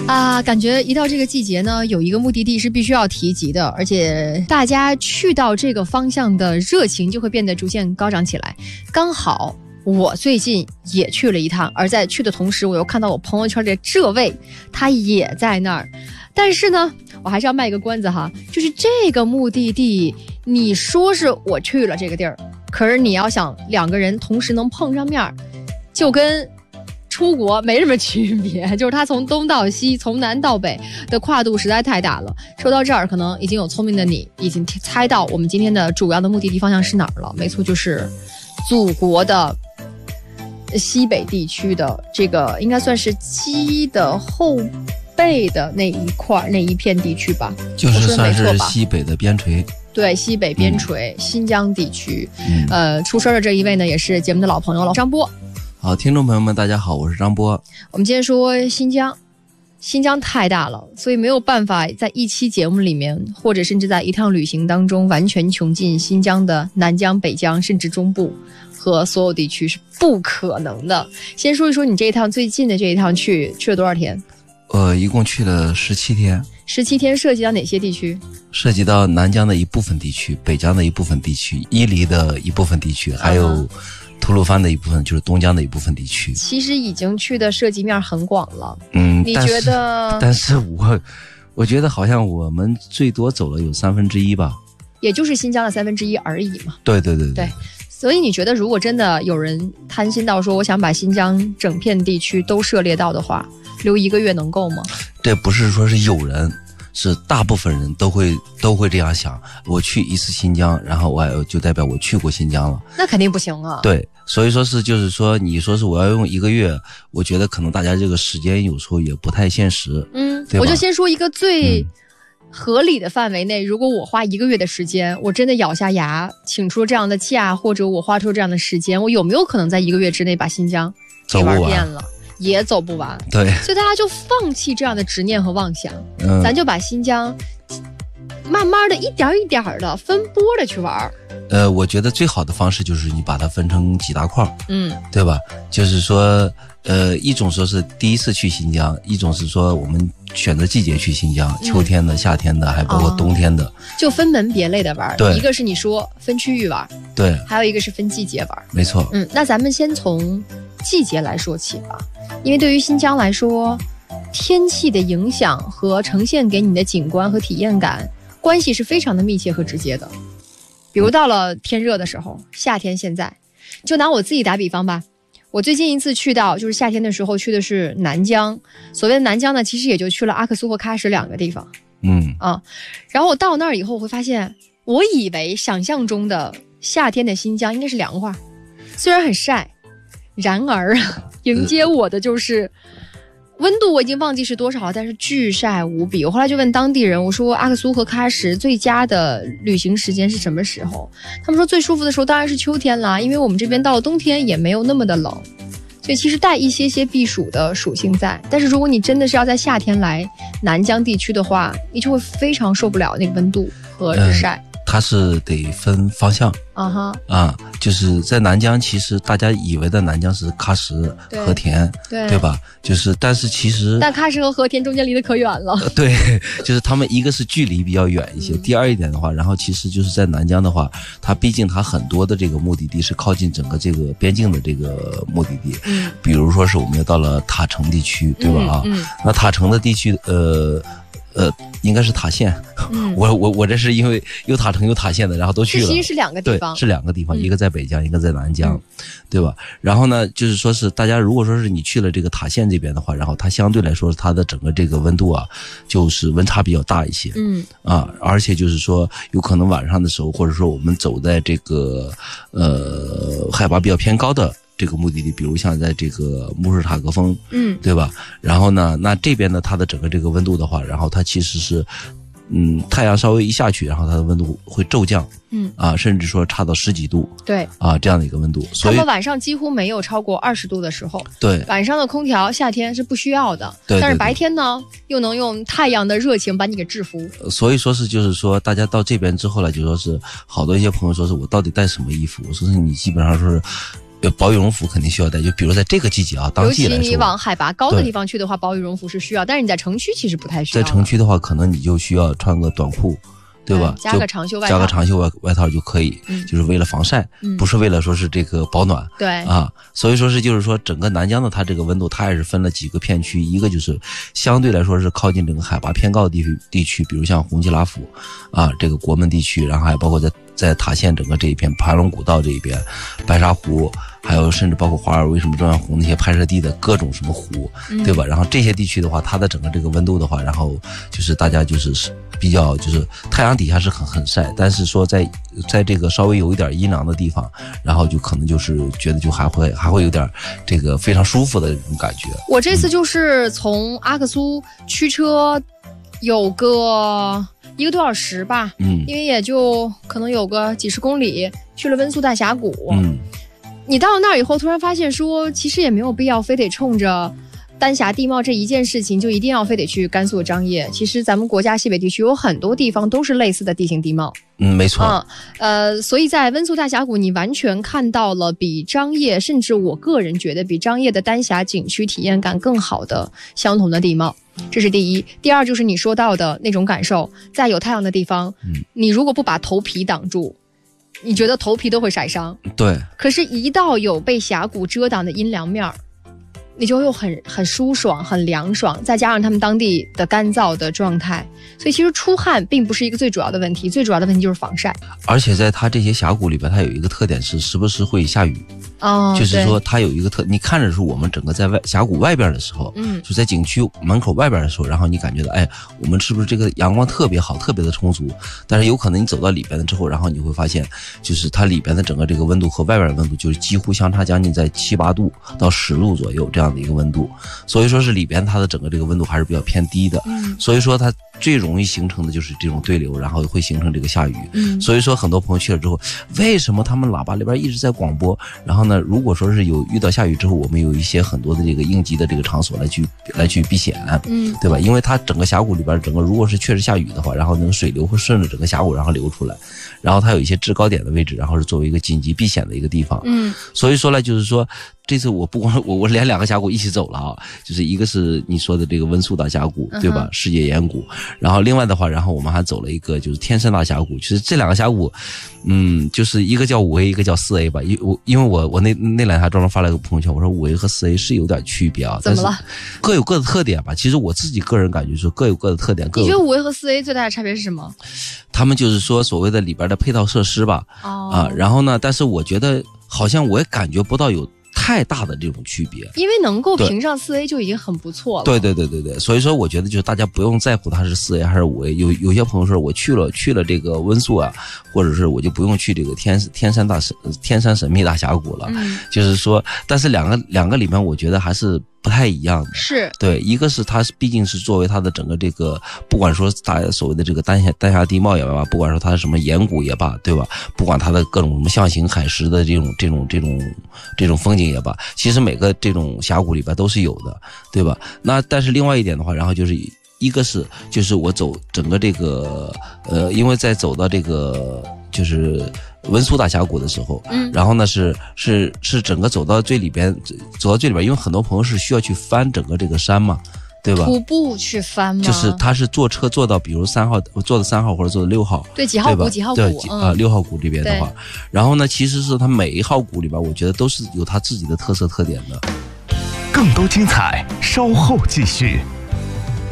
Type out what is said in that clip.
啊，感觉一到这个季节呢，有一个目的地是必须要提及的，而且大家去到这个方向的热情就会变得逐渐高涨起来。刚好我最近也去了一趟，而在去的同时，我又看到我朋友圈里的这位，他也在那儿。但是呢，我还是要卖一个关子哈，就是这个目的地，你说是我去了这个地儿，可是你要想两个人同时能碰上面，就跟出国没什么区别，就是它从东到西，从南到北的跨度实在太大了。说到这儿，可能已经有聪明的你已经猜到我们今天的主要的目的地方向是哪儿了。没错，就是祖国的西北地区的这个应该算是鸡的后背的那一块那一片地区吧， 就是算是西北的边陲。 对，西北边陲，新疆地区。出声的这一位呢，也是节目的老朋友了，张波。 好，听众朋友们大家好，我是张波。 我们今天说新疆太大了，所以没有办法在一期节目里面，或者甚至在一趟旅行当中完全穷尽新疆的南疆、北疆甚至中部和所有地区，是不可能的。先说一说你这一趟最近的这一趟去了多少天？ 一共去了17天。 17天涉及到哪些地区？ 涉及到南疆的一部分地区，北疆的一部分地区，伊犁的一部分地区，还有吐鲁番的一部分，就是东疆的一部分地区。 其实已经去的涉及面很广了。你觉得？ 但是我觉得好像我们最多走了有1/3吧，也就是新疆的1/3而已嘛。 对。 所以你觉得，如果真的有人贪心到说我想把新疆整片地区都涉猎到的话，留1个月能够吗？ 这不是说是有人，是大部分人都会这样想。我去一次新疆，然后我就代表我去过新疆了， 那肯定不行啊。 对，所以说就是说，你说是我要用1个月，我觉得可能大家这个时间有时候也不太现实。对吧？ 我就先说一个最合理的范围内，如果我花1个月的时间，我真的咬下牙请出这样的假，或者我花出这样的时间，我有没有可能在1个月之内把新疆给玩遍了？也走不完。 对， 所以大家就放弃这样的执念和妄想，咱就把新疆慢慢的一点一点的分波的去玩。 我觉得最好的方式就是你把它分成几大块，对吧？就是说，一种说是第一次去新疆，一种是说我们选择季节去新疆，秋天的、夏天的，还包括冬天的， 就分门别类的玩。 对， 一个是你说分区域玩， 对， 还有一个是分季节玩。 没错。 那咱们先从季节来说起吧，因为对于新疆来说，天气的影响和呈现给你的景观和体验感关系是非常的密切和直接的。比如到了天热的时候，夏天，现在就拿我自己打比方吧，我最近一次去到就是夏天的时候去的是南疆。所谓的南疆呢，其实也就去了阿克苏和喀什2个地方。然后我到那儿以后，我会发现，我以为想象中的夏天的新疆应该是凉快，虽然很晒，然而迎接我的就是温度我已经忘记是多少了，但是巨晒无比。我后来就问当地人，我说阿克苏和喀什最佳的旅行时间是什么时候？他们说最舒服的时候当然是秋天啦，因为我们这边到了冬天也没有那么的冷，所以其实带一些避暑的属性在。但是如果你真的是要在夏天来南疆地区的话，你就会非常受不了那个温度和日晒。 它是得分方向就是在南疆，其实大家以为的南疆是喀什、和田，对吧？就是但是其实喀什和和田中间离得可远了。 对，就是他们一个是距离比较远一些，第二一点的话，然后其实就是在南疆的话，它毕竟它很多的这个目的地是靠近整个这个边境的这个目的地，比如说是我们要到了塔城地区，对吧？那塔城的地区应该是塔县。我这是因为有塔城有塔县的，然后都去了。 其实是2个地方， 对，是2个地方，一个在北疆，一个在南疆，对吧？然后呢，就是说是大家如果说是你去了这个塔县这边的话，然后它相对来说它的整个这个温度啊，就是温差比较大一些，而且就是说有可能晚上的时候，或者说我们走在这个海拔比较偏高的这个目的地，比如像在这个穆什塔格峰，对吧？然后呢，那这边呢，它的整个这个温度的话，然后它其实是，太阳稍微一下去，然后它的温度会骤降，甚至说差到10几度， 对， 这样的一个温度。所以他们晚上几乎没有超过20度的时候， 对， 晚上的空调夏天是不需要的， 对， 但是白天呢，又能用太阳的热情把你给制服。 所以说是就是说，大家到这边之后呢，就说是好多一些朋友说是我到底带什么衣服？我说是你基本上说是薄羽绒服肯定需要带，就比如在这个季节啊，当季来说， 尤其你往海拔高的地方去的话，薄羽绒服是需要，但是你在城区其实不太需要。 在城区的话，可能你就需要穿个短裤。对吧？ 加个长袖外套， 加个长袖外套就可以，就是为了防晒，不是为了说是这个保暖。 对啊，所以说是就是说整个南疆的它这个温度，它也是分了几个片区，一个就是相对来说是靠近整个海拔偏高的地区，比如像红吉拉府啊，这个国门地区，然后还包括在塔县整个这一片盘龙古道这一边，白沙湖，还有甚至包括华尔威什么中央湖那些拍摄地的各种什么湖，对吧？然后这些地区的话，它的整个这个温度的话，然后就是大家就是比较就是太阳底下是很晒，但是说在这个稍微有一点阴凉的地方，然后就可能就是觉得就还会有点这个非常舒服的这种感觉。 我这次就是从阿克苏驱车有个1个多小时吧，因为也就可能有个几十公里，去了温宿大峡谷。你到了那儿以后，突然发现说，其实也没有必要非得冲着丹霞地貌这一件事情，就一定要非得去甘肃张掖。其实咱们国家西北地区有很多地方都是类似的地形地貌。 没错。 所以在温宿大峡谷，你完全看到了比张掖，甚至我个人觉得比张掖的丹霞景区体验感更好的相同的地貌。这是第一。第二就是你说到的那种感受，在有太阳的地方，你如果不把头皮挡住，你觉得头皮都会晒伤。 对。可是一到有被峡谷遮挡的阴凉面，你就又很舒爽，很凉爽，再加上他们当地的干燥的状态，所以其实出汗并不是一个最主要的问题，最主要的问题就是防晒。 而且在它这些峡谷里边，它有一个特点是时不时会下雨。就是说它有一个你看着是我们整个在峡谷外边的时候，就在景区门口外边的时候，然后你感觉到我们是不是这个阳光特别好，特别的充足？但是有可能你走到里边了之后，然后你会发现，就是它里边的整个这个温度和外边的温度就是几乎相差将近在7、8度到10度左右这样的一个温度，所以说是里边它的整个这个温度还是比较偏低的，所以说它最容易形成的就是这种对流，然后会形成这个下雨。所以说很多朋友去了之后，为什么他们喇叭里边一直在广播？然后呢，如果说是有遇到下雨之后，我们有一些很多的这个应急的这个场所来去避险，对吧？因为它整个峡谷里边整个如果是确实下雨的话，然后那个水流会顺着整个峡谷然后流出来，然后它有一些制高点的位置，然后是作为一个紧急避险的一个地方。所以说呢，就是说这次我不光我连2个峡谷一起走了啊，就是一个是你说的这个温宿大峡谷，对吧？世界岩谷，然后另外的话，然后我们还走了一个就是天山大峡谷。其实这2个峡谷，就是一个叫5A，一个叫4A 吧。因为我那2天还专门发了一个朋友圈，我说5A 和4A 是有点区别啊， 怎么了？ 各有各的特点吧。其实我自己个人感觉说各有各的特点。 你觉得5A 和4A 最大的差别是什么？ 他们就是说所谓的里边的配套设施吧。然后呢，但是我觉得好像我也感觉不到有太大的这种区别， 因为能够评上4A 就已经很不错了。 对，所以说我觉得就是大家不用在乎它是4A 还是5A。有些朋友说我去了这个温宿啊，或者是我就不用去这个天山神秘大峡谷了。就是说，但是两个里面我觉得还是不太一样的。 是对，一个是它毕竟是作为它的整个这个，不管说它所谓的这个丹霞地貌也罢，不管说它是什么岩谷也罢，对吧？不管它的各种什么象形海蚀的这种风景也罢，其实每个这种峡谷里边都是有的，对吧？那但是另外一点的话，然后就是一个是就是我走整个这个因为在走到这个就是温宿大峡谷的时候，然后呢是整个走到最里边，因为很多朋友是需要去翻整个这个山嘛，对吧？ 徒步去翻吗？ 就是他是坐车坐到比如3号，坐到3号或者坐到6号， 对，几号谷几号谷 6号谷这边的话，然后呢其实是他每一号谷里边，我觉得都是有他自己的特色特点的。 更多精彩稍后继续。